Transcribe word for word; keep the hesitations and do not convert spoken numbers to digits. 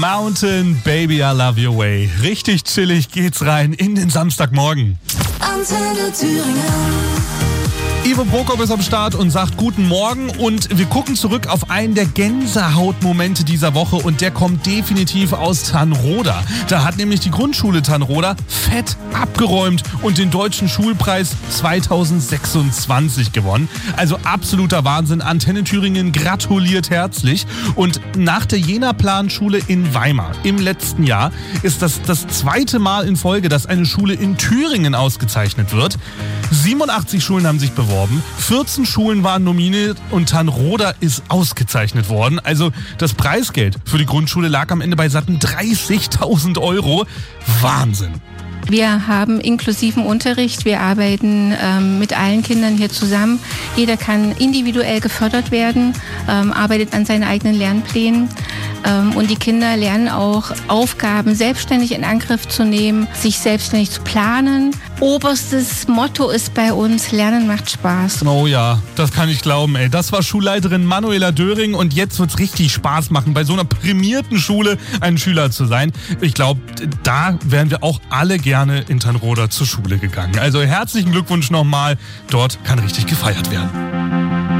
Mountain, Baby, I Love Your Way. Richtig chillig geht's rein in den Samstagmorgen. Antenne Thüringen. Ivo Prokop ist am Start und sagt Guten Morgen und wir gucken zurück auf einen der Gänsehautmomente dieser Woche und der kommt definitiv aus Tannroda. Da hat nämlich die Grundschule Tannroda fett abgeräumt und den Deutschen Schulpreis zweitausendsechsundzwanzig gewonnen. Also absoluter Wahnsinn. Antenne Thüringen gratuliert herzlich. Und nach der Jena-Plan-Schule in Weimar im letzten Jahr ist das das zweite Mal in Folge, dass eine Schule in Thüringen ausgezeichnet wird. siebenundachtzig Schulen haben sich beworben. vierzehn Schulen waren nominiert und Tannroda ist ausgezeichnet worden. Also das Preisgeld für die Grundschule lag am Ende bei satten dreißigtausend Euro. Wahnsinn. Wir haben inklusiven Unterricht, wir arbeiten ähm, mit allen Kindern hier zusammen. Jeder kann individuell gefördert werden, ähm, arbeitet an seinen eigenen Lernplänen. Ähm, und die Kinder lernen auch, Aufgaben selbstständig in Angriff zu nehmen, sich selbstständig zu planen. Oberstes Motto ist bei uns, Lernen macht Spaß. Oh ja, das kann ich glauben, ey. Das war Schulleiterin Manuela Döring und jetzt wird's richtig Spaß machen, bei so einer prämierten Schule ein Schüler zu sein. Ich glaube, da wären wir auch alle gerne in Tannroda zur Schule gegangen. Also herzlichen Glückwunsch nochmal. Dort kann richtig gefeiert werden.